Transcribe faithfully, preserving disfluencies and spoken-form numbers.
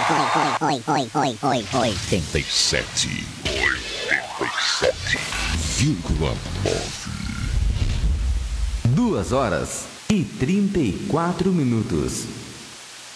oitenta e sete. oitenta e sete vírgula nove. Duas horas e trinta e quatro minutos.